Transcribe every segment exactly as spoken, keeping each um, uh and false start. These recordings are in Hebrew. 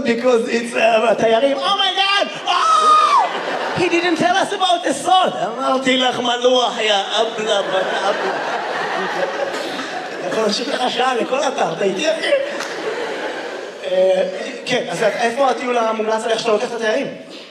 because it's תיירים. Oh my God! Oh! He didn't tell us about the salt. אמרתי לך מלוח, יא אבלה בת אבלה. יכול להמשיך לך שעה לכל אתר, אתה איתי אחי? כן, אז איפה הטיול המומלץ עליך שאתה לוקח את התיירים?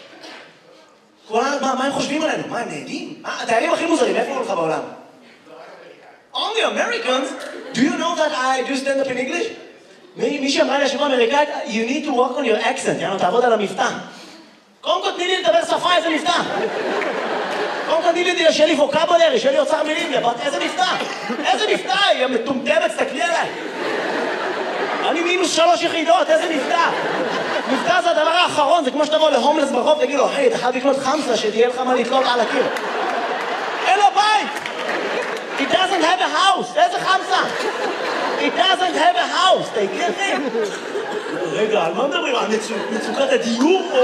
מה הם חושבים עלינו? מה הם נהנים? התיירים הכי מוזרים, איפה הוא לך בעולם? Only Americans? Do you know that I do stand up in English? מי שאמרה לי השבוע אמריקאית, you need to work on your accent, יאנו, תעבוד על המבטא. קודם כל תני לי לדבר שפה, איזה מבטא. קודם כל תני לי, שיהיה לי ווקאבולרי, שיהיה לי אוצר מילים, איזה מבטא. איזה מבטא, היא מטומטמת, תסתכלי עליי. אני מינוס שלוש יחידות, איזה מבטא. מבטא זה הדבר האחרון, זה כמו שתבוא להומלס ברחוב, תגיד לו, היי, אתה חייב לקנות חמסה, שתהיה לך מה לתלות על הקיר. אין לו בית! He doesn't have a house! איזה חמסה? He doesn't have a house! אתה הגיע לכם? רגע, על מה מדברים? על מצוקת הדיור או...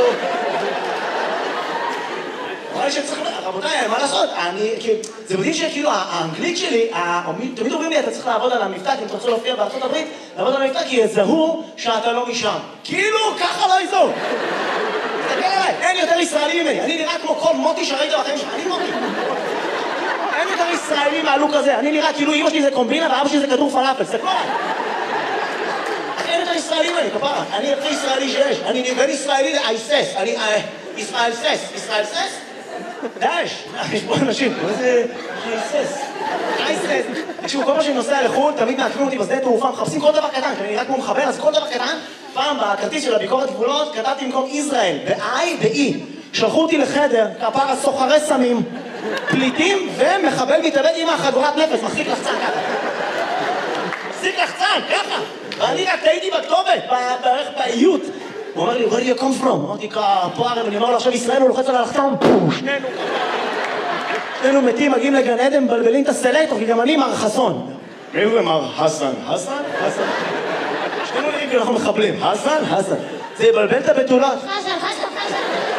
רבותיי, מה לעשות? זה מדהים שכאילו האנגלית שלי, תמיד אומרים לי, אתה צריך לעבוד על המבטא, כי אם אתה רוצה להופיע בארצות הברית, לעבוד על המבטא, כי יזהו שאתה לא משם. כאילו, ככה לא יזהו. תסתכל עליי, אין יותר ישראלי ממני. אני נראה כמו כל מוטי שראית בחיים שלך. אני מוטי. אין יותר ישראלי מהלוק הזה. אני נראה כאילו אמא שלי זה קומבינה ואבא שלי זה כדור פלאפל. תסתכלו עליי. אין יותר ישראלי ממני, כפרה. אני הכי ישראלי שיש. אני בין ישראלי לאייסס. אני ישראל סס. ישראל סס? דאש, יש פה אנשים, מה זה חייסס? חייסס. תקשיבו, כל פעם שאני נוסע לחו"ל, תמיד מעקבים אותי בשדה תעופה, מחפשים כל דבר קטן, כי אני נראה כמו מחבר, אז כל דבר קטן, פעם בכרטיס של הביקורת גבולות, כתבתי במקום ישראל, ב-I ב-E. שלחו אותי לחדר, כפרה סוחרי סמים, פליטים ומחבל מתאבד עם החגורת נפש, מחזיק לחצן ככה. מחזיק לחצן, ככה. ואני רק טעיתי בכתובת, בערך באיות. הוא אומר לי, where do you come from? אמרתי, כפרה, ואני אומר לו, עכשיו ישראל הוא לוחץ על הלחצן, פו, שנינו שנינו מתים, מגיעים לגן עדן, מבלבלים את הסלקטור, כי גם אני מר חסון. מי זה מר חסן? חסן? חסן? שנינו נראים כי אנחנו מחבלים. חסן? חסן. זה יבלבל את הבתולות. חסן, חסן, חסן.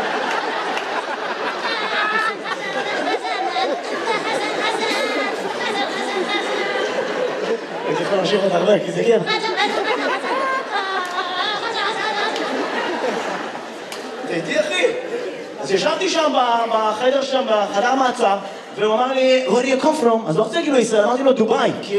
הייתי יכול להמשיך עוד הרבה, כי זה כן. הייתי אחי. אז ישבתי שם בחדר שם, בחדר מעצר, והוא אמר לי, where do you come from? אז לא רוצה להגיד לו ישראל, אמרתי לו דובאי, כי...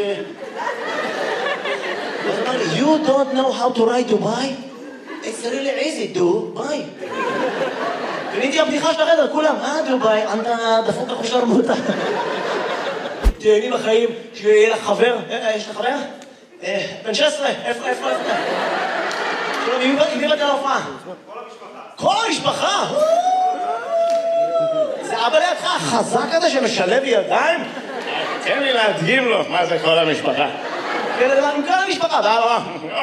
אז הוא אמר לי, you don't know how to write דובאי? It's really easy, דובאי. ונהייתי הבדיחה של החדר, כולם, אה דובאי, אתה דפוק אחושר מותה. תהני בחיים, שיהיה לך חבר, יש לך חבר? בן שש עשרה, איפה, איפה, איפה? עם מי באת להופעה? כל המשפחה! זה אבא לידך החזק הזה שמשלב ידיים? תן לי להדגים לו מה זה כל המשפחה. עם כל המשפחה, ואבא.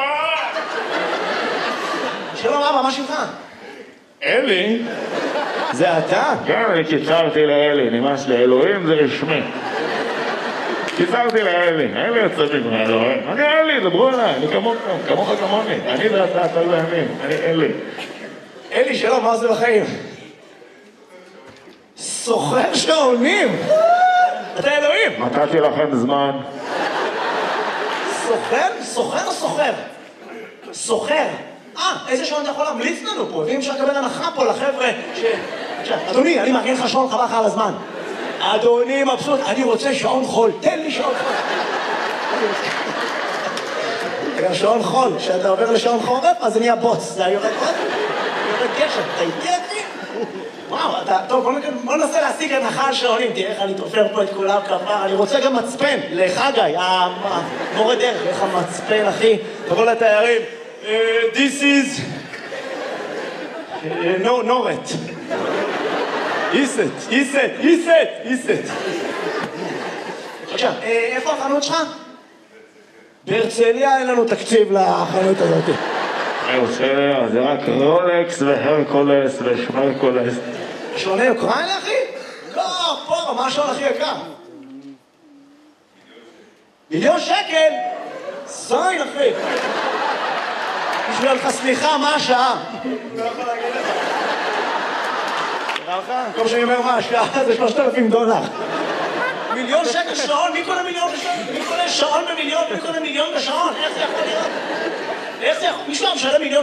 שלום אבא, מה שמך? אלי? זה אתה? כן, אני קיצרתי לאלי, נמאס לי, אלוהים זה רשמי. קיצרתי לאלי, אלי יוצא מגמר, אלוהים. אני אלי, דברו עליי, אני כמוך, כמוך כמוני. אני ואתה, אתה לא ימין, אני אלי. אלי, שלום, מה זה בחיים? סוחר שעונים! אתה אלוהים! נתתי לכם זמן. סוחר? סוחר או סוחר? סוחר. אה, איזה שעון אתה יכול להמליץ לנו פה? ואם אפשר לקבל הנחה פה לחבר'ה ש... אדוני, אני מארגן לך שעון חבל לך על הזמן. אדוני מבסוט, אני רוצה שעון חול, תן לי שעון חול. גם שעון חול, כשאתה עובר לשעון חורף, אז זה נהיה בוץ. זה יורד עוד? יורד גשם, אתה איתי אחי? וואו, אתה... טוב, בוא ננסה להשיג הנחה על שעונים, תראה איך אני תופר פה את כולם כפר. אני רוצה גם מצפן, לחגי, המורה דרך, איך המצפן, אחי. תבוא לתיירים. This is... No, נורת. איסט, איסט, איסט, איסט. עכשיו, איפה החנות שלך? בהרצליה אין לנו תקציב לחנות הזאת. בהרצליה, זה רק רולקס והרקולס ושמרקולס. שעוני אוקראינה, אחי? לא, פה, מה השעון הכי יקר? מיליון שקל? זין, אחי. בשביל לך סליחה, מה השעה? לא יכול להגיד לך. נראה לך? כל שאני אומר מה השעה זה שלושת אלפים דולר. מיליון שקל שעון? מי קונה מיליון בשעון? מי קונה שעון במיליון? מי קונה מיליון בשעון? איך זה יכול להיות? איך זה יכול... מישהו משלם מיליון